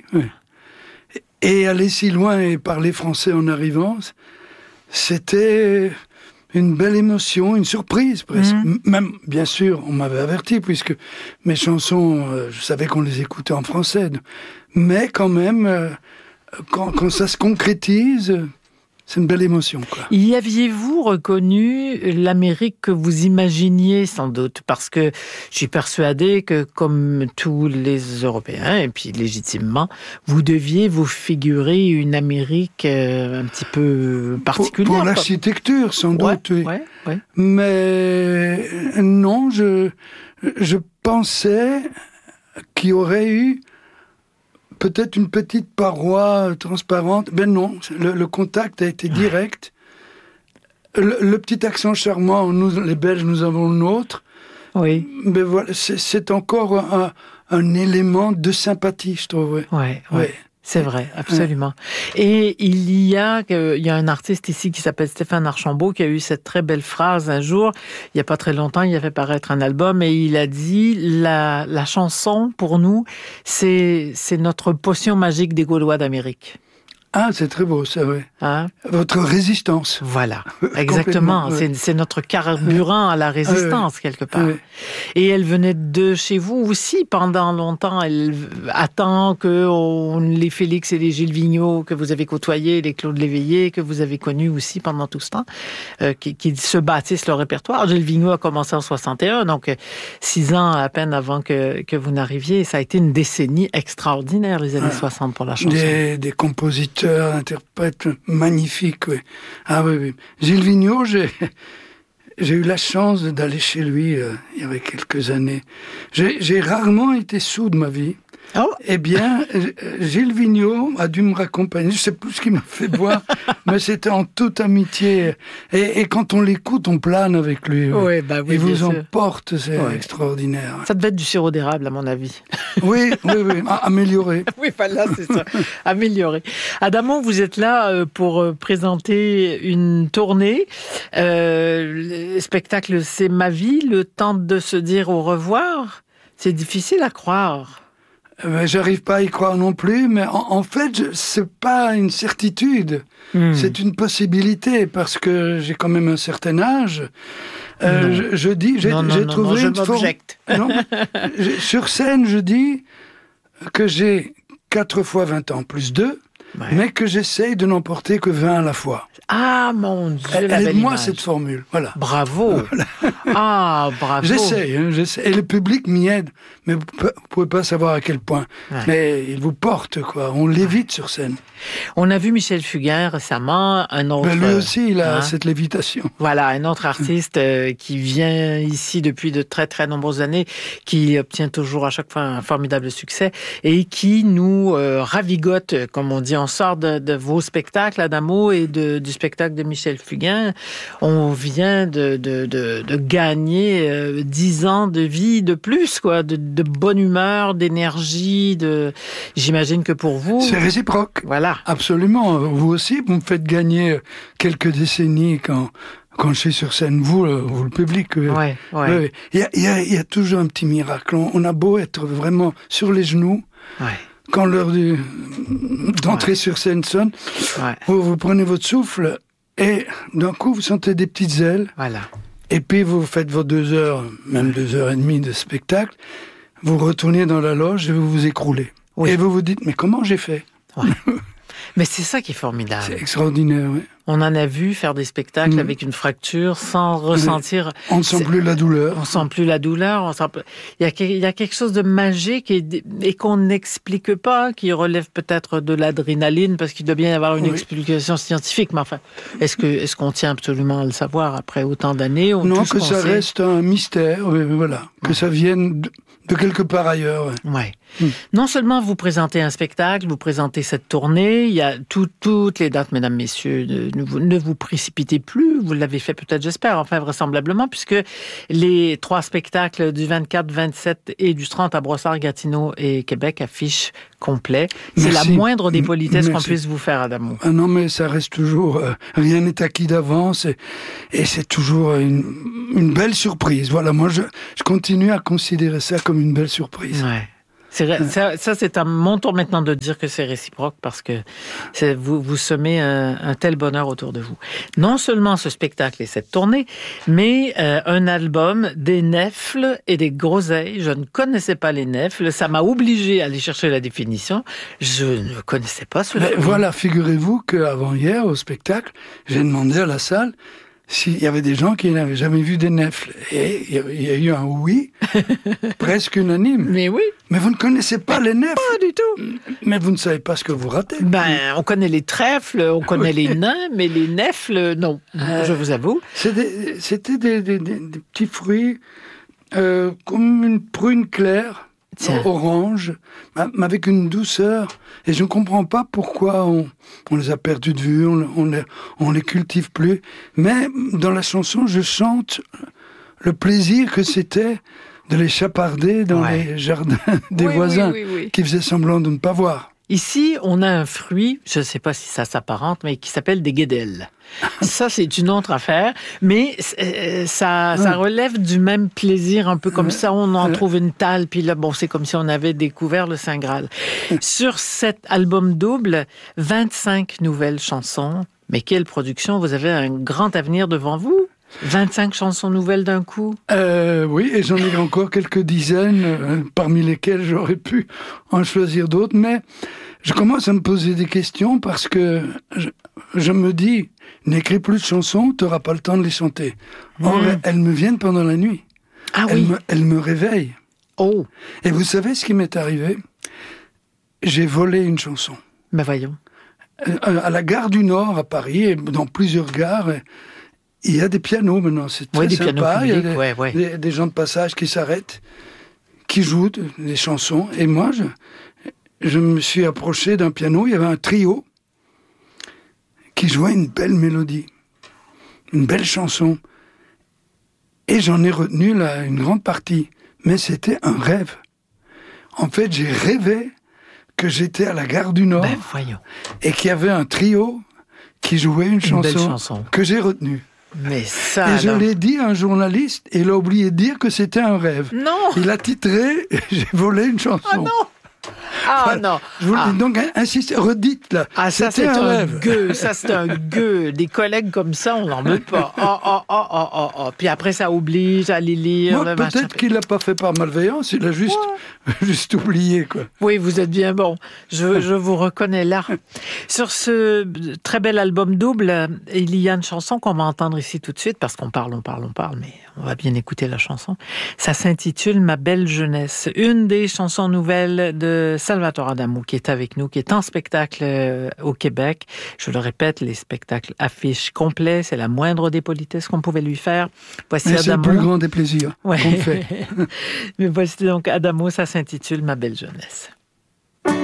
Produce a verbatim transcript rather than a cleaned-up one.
oui. Et aller si loin et parler français en arrivant, c'était une belle émotion, une surprise presque. Mmh. Même, bien sûr, on m'avait averti, puisque mes chansons, euh, je savais qu'on les écoutait en français. Mais quand même, euh, quand, quand ça se concrétise... C'est une belle émotion, quoi. Y aviez-vous reconnu l'Amérique que vous imaginiez, sans doute? Parce que je suis persuadée que, comme tous les Européens, et puis légitimement, vous deviez vous figurer une Amérique euh, un petit peu particulière. Pour, pour l'architecture, sans ouais, doute, oui. Ouais, ouais. Mais non, je, je pensais qu'il y aurait eu peut-être une petite paroi transparente. Ben non, le, le contact a été direct. Le, le petit accent charmant, nous, les Belges, nous avons le nôtre. Oui. Mais voilà, c'est, c'est encore un, un élément de sympathie, je trouve. Oui, ouais, ouais. ouais. C'est vrai, absolument. Et il y a, il y a un artiste ici qui s'appelle Stéphane Archambault qui a eu cette très belle phrase un jour, il n'y a pas très longtemps, il a fait paraître un album et il a dit la, la chanson, pour nous, c'est, c'est notre potion magique des Gaulois d'Amérique. Ah, c'est très beau, ça, oui. Hein? Votre résistance. Voilà, exactement. Ouais. C'est, c'est notre carburant à la résistance, ouais. quelque part. Ouais. Et elle venait de chez vous aussi pendant longtemps. Elle attend que on, les Félix et les Gilles Vigneault que vous avez côtoyés, les Claude Léveillé que vous avez connus aussi pendant tout ce temps, euh, qui, qui se bâtissent leur répertoire. Gilles Vigneault a commencé en soixante et un, donc six ans à peine avant que, que vous n'arriviez. Ça a été une décennie extraordinaire, les années ouais. soixante pour la chanson. Des, des compositeurs interprète magnifique, oui. Ah oui, oui. Gilles Vigneault, j'ai, j'ai eu la chance d'aller chez lui euh, il y avait quelques années. J'ai, j'ai rarement été sourd de ma vie. Oh. Eh bien, Gilles Vigneault a dû me raccompagner. Je sais plus ce qu'il m'a fait boire, mais c'était en toute amitié. Et, et quand on l'écoute, on plane avec lui. Oui. Oui, bah oui, il vous sûr. emporte, c'est ouais. extraordinaire. Ça devait être du sirop d'érable, à mon avis. Oui, oui, oui. Ah, amélioré. Oui, voilà, c'est ça. Amélioré. Adamo, vous êtes là pour présenter une tournée. Euh, le spectacle C'est ma vie, le temps de se dire au revoir. C'est difficile à croire. Ben, j'arrive pas à y croire non plus, mais en, en fait, je, c'est pas une certitude. Mmh. C'est une possibilité, parce que j'ai quand même un certain âge. Euh, je, je dis, j'ai, non, non, j'ai non, trouvé non, je une m'objecte. forme... Non, sur scène, je dis que j'ai quatre fois vingt ans, plus deux, ouais. mais que j'essaye de n'en porter que vingt à la fois. Ah, mon Dieu, elle, la belle aide-moi image. cette formule, voilà. Bravo. Voilà. Ah, bravo. J'essaye, hein, j'essaye, et le public m'y aide, mais vous ne pouvez pas savoir à quel point. Ouais. Mais il vous porte, quoi, on lévite sur scène. On a vu Michel Fugain récemment, un autre... Ben lui aussi, il a hein, cette lévitation. Voilà, un autre artiste euh, qui vient ici depuis de très très nombreuses années, qui obtient toujours à chaque fois un formidable succès, et qui nous euh, ravigote, comme on dit, on sort de, de vos spectacles, Adamo, et de, du spectacle de Michel Fugain. On vient de, de, de, de gagner euh, dix ans de vie de plus, quoi, de, de bonne humeur, d'énergie, de... J'imagine que pour vous... C'est réciproque. Voilà. Absolument. Vous aussi, vous me faites gagner quelques décennies quand, quand je suis sur scène. Vous, vous le public. Ouais, ouais. Il y a, il y a, il y a toujours un petit miracle. On, on a beau être vraiment sur les genoux. Ouais. Quand l'heure du, d'entrer ouais. sur scène sonne, ouais. vous, vous prenez votre souffle et d'un coup, vous sentez des petites ailes. Voilà. Et puis, vous faites vos deux heures, même deux heures et demie de spectacle. Vous retournez dans la loge et vous vous écroulez. Oui. Et vous vous dites, mais comment j'ai fait? Ouais. Mais c'est ça qui est formidable. C'est extraordinaire, oui. On en a vu faire des spectacles mmh. avec une fracture sans ressentir... On ne sent plus la douleur. On ne sent plus la douleur. On sent... il, y a, il y a quelque chose de magique et, et qu'on n'explique pas, qui relève peut-être de l'adrénaline, parce qu'il doit bien y avoir une oui. explication scientifique. Mais enfin, est-ce, que, est-ce qu'on tient absolument à le savoir après autant d'années? Non, que ça sait? Reste un mystère, voilà. Que ouais. ça vienne... De... de quelque part ailleurs. Ouais. ouais. Mmh. Non seulement vous présentez un spectacle, vous présentez cette tournée, il y a tout, toutes les dates, mesdames, messieurs, ne, ne, ne vous précipitez plus, vous l'avez fait peut-être, j'espère, enfin vraisemblablement, puisque les trois spectacles du vingt-quatre, vingt-sept et du trente à Brossard, Gatineau et Québec affichent complet. C'est Merci. La moindre des politesses Merci. Qu'on puisse vous faire, Adamo. Ah non, mais ça reste toujours, euh, rien n'est acquis d'avance et, et c'est toujours une, une belle surprise. Voilà, moi je, je continue à considérer ça comme une belle surprise. Ouais. C'est, ça, ça, c'est à mon tour maintenant de dire que c'est réciproque parce que c'est, vous, vous semez un, un tel bonheur autour de vous. Non seulement ce spectacle et cette tournée, mais euh, un album, des nèfles et des groseilles. Je ne connaissais pas les nèfles. Ça m'a obligé à aller chercher la définition. Je ne connaissais pas cela. Voilà, figurez-vous qu'avant hier, au spectacle, j'ai demandé à la salle s'il y avait des gens qui n'avaient jamais vu des nèfles. Et il y a eu un oui, presque unanime. Mais oui. Mais vous ne connaissez pas les nèfles. Pas du tout. Mais vous ne savez pas ce que vous ratez. Ben, on connaît les trèfles, on connaît oui. les nains, mais les nèfles, non. Euh, je vous avoue. C'était, c'était des, des, des, des petits fruits euh, comme une prune claire. Tiens. Orange, mais avec une douceur. Et je ne comprends pas pourquoi on, on les a perdus de vue, on, on, les, on les cultive plus. Mais dans la chanson, je chante le plaisir que c'était de les chaparder dans ouais. les jardins des oui, voisins, oui, oui, oui. qui faisaient semblant de ne pas voir. Ici, on a un fruit, je ne sais pas si ça s'apparente, mais qui s'appelle des guédelles. Ça, c'est une autre affaire, mais euh, ça, ça relève du même plaisir, un peu comme ça, on en trouve une talle, puis là, bon, c'est comme si on avait découvert le Saint Graal. Sur cet album double, vingt-cinq nouvelles chansons, mais quelle production, vous avez un grand avenir devant vous. vingt-cinq chansons nouvelles d'un coup? euh, Oui, et j'en ai encore quelques dizaines, euh, parmi lesquelles j'aurais pu en choisir d'autres, mais je commence à me poser des questions parce que je, je me dis, n'écris plus de chansons, tu n'auras pas le temps de les chanter. Or, mmh. elles me viennent pendant la nuit. Ah elles oui? Me, elles me réveillent. Oh! Et vous savez ce qui m'est arrivé? J'ai volé une chanson. Ben voyons. À la gare du Nord, à Paris, et dans plusieurs gares... Il y a des pianos maintenant, c'est très ouais, des sympa. Pianos publics, il y a des, ouais, ouais. Des, des gens de passage qui s'arrêtent, qui jouent des chansons. Et moi, je, je me suis approché d'un piano. Il y avait un trio qui jouait une belle mélodie, une belle chanson. Et j'en ai retenu là, une grande partie. Mais c'était un rêve. En fait, j'ai rêvé que j'étais à la gare du Nord ben, voyons. Et qu'il y avait un trio qui jouait une, une chanson, chanson que j'ai retenue. Mais ça, et je alors... l'ai dit à un journaliste, et il a oublié de dire que c'était un rêve. Non. Il a titré « J'ai volé une chanson ». Ah non. Ah enfin, non. Je vous ah. le dis, donc insistez, redites là. Ah ça c'est un, un gueux, ça c'est un gueux. Des collègues comme ça, on n'en veut pas. Oh, oh, oh, oh, oh, oh. Puis après ça oblige à les lire. Moi, peut-être machin. Qu'il l'a pas fait par malveillance, il a juste, ouais. juste oublié quoi. Oui, vous êtes bien bon. Je, je vous reconnais là. Sur ce très bel album double, il y a une chanson qu'on va entendre ici tout de suite parce qu'on parle, on parle, on parle, mais on va bien écouter la chanson. Ça s'intitule Ma belle jeunesse. Une des chansons nouvelles de Salvatore Adamo, qui est avec nous, qui est en spectacle au Québec. Je le répète, les spectacles affiches complets, c'est la moindre des politesses qu'on pouvait lui faire. Voici Adamo. C'est le plus grand des plaisirs ouais. qu'on fait. Mais voici donc Adamo, ça s'intitule Ma belle jeunesse.